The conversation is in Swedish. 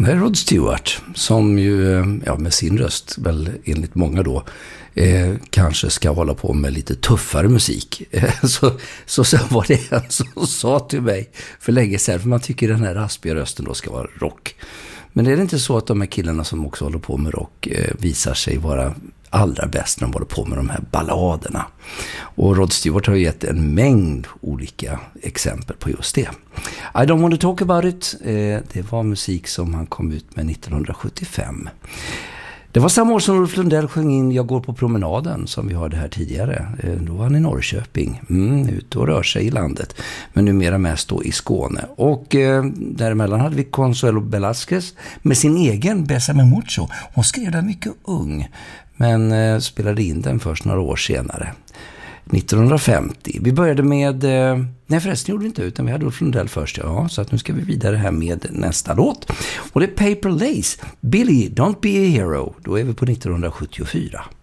Det är Rod Stewart som ju med sin röst väl enligt många då kanske ska hålla på med lite tuffare musik. Så var det en som sa till mig för länge sedan, för man tycker den här raspiga rösten då ska vara rock. Men är det inte så att de här killarna som också håller på med rock visar sig vara allra bäst när de håller på med de här balladerna? Och Rod Stewart har gett en mängd olika exempel på just det. I Don't Want To Talk About It, det var musik som han kom ut med 1975. Det var samma år som Ulf Lundell sjöng in Jag går på promenaden som vi hörde här tidigare. Då var han i Norrköping, ute och rör sig i landet. Men numera mest då i Skåne. Och däremellan hade vi Consuelo Velasquez med sin egen Bésame Mucho. Hon skrev den mycket ung, men spelade in den först några år senare. 1950. Vi började med... Nej, förresten gjorde vi inte, utan vi hade Ulf Lundell först. Ja, så att nu ska vi vidare här med nästa låt. Och det är Paper Lace. Billy, Don't Be a Hero. Då är vi på 1974.